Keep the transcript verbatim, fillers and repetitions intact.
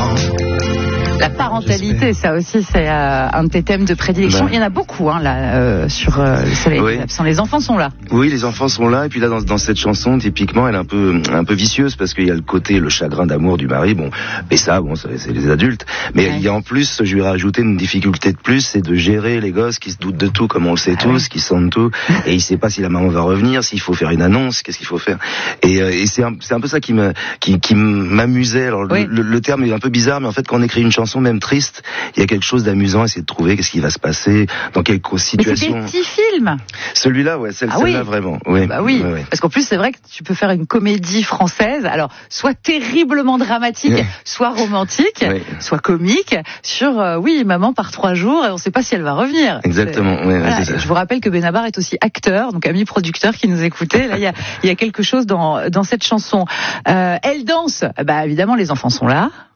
temps. La parentalité, ça aussi, c'est euh, un de tes thèmes de prédilection. Ben. Il y en a beaucoup hein, là euh, sur euh, le soleil oui. absent. Les enfants sont là. Oui, les enfants sont là. Et puis là, dans, dans cette chanson, typiquement, elle est un peu, un peu vicieuse parce qu'il y a le côté, le chagrin d'amour du mari. Bon, et ça, bon, c'est, c'est les adultes. Mais ouais. il y a en plus, je lui ai rajouté une difficulté de plus, c'est de gérer les gosses qui se doutent de tout, comme on le sait ah, tous, oui. qui sentent tout. Et il sait pas si la maman va revenir, s'il faut faire une annonce, qu'est-ce qu'il faut faire. Et, euh, et c'est, un, c'est un peu ça qui me, qui, qui m'amusait. Alors oui. le, le terme est un peu bizarre, mais en fait, quand on écrit une chanson, même triste, il y a quelque chose d'amusant, essayer de trouver qu'est-ce qui va se passer, dans quelle situation. Mais c'est des petits films. Celui-là, ouais, celle, ah celle-là oui. vraiment. Oui. Bah oui. Ouais, ouais. Parce qu'en plus, c'est vrai que tu peux faire une comédie française, alors soit terriblement dramatique, ouais. soit romantique, ouais. soit comique, sur euh, oui, maman part trois jours et on ne sait pas si elle va revenir. Exactement. Ouais, voilà. ouais, c'est ça. Je vous rappelle que Benabar est aussi acteur, donc ami producteur qui nous écoutait. Là, il y a, il y a quelque chose dans dans cette chanson. Euh, elle danse. Bah évidemment, les enfants sont là.